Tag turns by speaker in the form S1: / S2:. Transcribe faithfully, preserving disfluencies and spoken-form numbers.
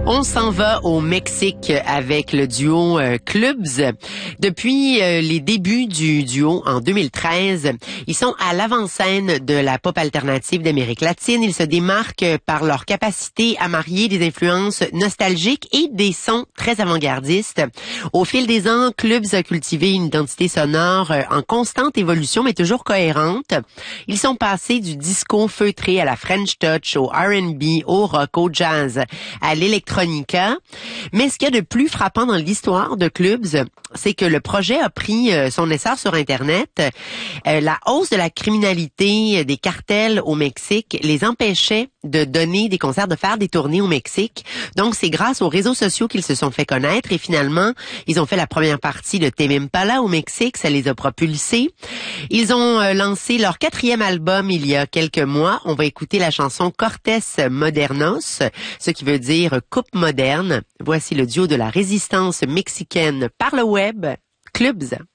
S1: On s'en va au Mexique avec le duo euh, Clubs. Depuis euh, les débuts du duo en deux mille treize, ils sont à l'avant-scène de la pop alternative d'Amérique latine. Ils se démarquent par leur capacité à marier des influences nostalgiques et des sons très avant-gardistes. Au fil des ans, Clubs a cultivé une identité sonore euh, en constante évolution, mais toujours cohérente. Ils sont passés du disco feutré à la French touch, au R and B, au rock, au jazz, à l'électronica. Mais ce qu'il y a de plus frappant dans l'histoire de Clubs, c'est que le projet a pris son essor sur Internet. Euh, la hausse de la criminalité des cartels au Mexique les empêchait de donner des concerts, de faire des tournées au Mexique. Donc, c'est grâce aux réseaux sociaux qu'ils se sont fait connaître et finalement, ils ont fait la première partie de Tame Impala au Mexique. Ça les a propulsés. Ils ont euh, lancé leur quatrième album il y a quelques mois. On va écouter la chanson Cortés Modernos, ce qui veut dire coupe moderne. Voici le duo de la résistance mexicaine par le web, Clubs.